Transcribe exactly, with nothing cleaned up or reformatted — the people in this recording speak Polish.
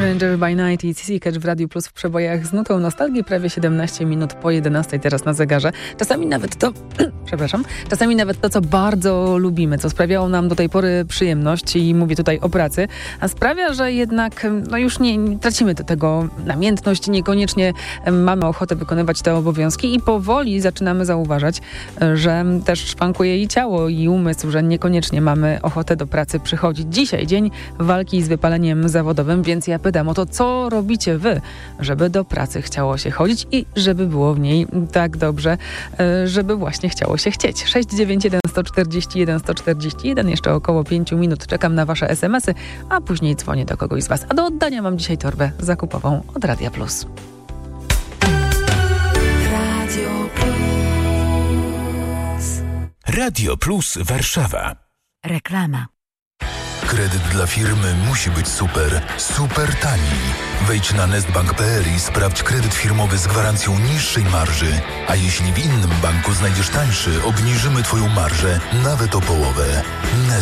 Stranger by Night i C C Catch w Radiu Plus w przebojach z nutą nostalgii, prawie siedemnaście minut po jedenastej teraz na zegarze. Czasami nawet to, przepraszam, czasami nawet to, co bardzo lubimy, co sprawiało nam do tej pory przyjemność i mówię tutaj o pracy, a sprawia, że jednak no już nie, nie tracimy do tego namiętność, niekoniecznie mamy ochotę wykonywać te obowiązki i powoli zaczynamy zauważać, że też szwankuje i ciało, i umysł, że niekoniecznie mamy ochotę do pracy przychodzić. Dzisiaj dzień walki z wypaleniem zawodowym, więc ja pytam o to, co robicie wy, żeby do pracy chciało się chodzić i żeby było w niej tak dobrze, żeby właśnie chciało się chcieć. sześć dziewięć jeden, sto czterdzieści jeden, sto czterdzieści jeden, jeszcze około pięciu minut czekam na wasze es em esy, a później dzwonię do kogoś z was. A do oddania mam dzisiaj torbę zakupową od Radia Plus. Radio Plus. Radio Plus Warszawa. Reklama. Kredyt dla firmy musi być super, super tani. Wejdź na nestbank kropka pe el i sprawdź kredyt firmowy z gwarancją niższej marży. A jeśli w innym banku znajdziesz tańszy, obniżymy twoją marżę nawet o połowę. Nest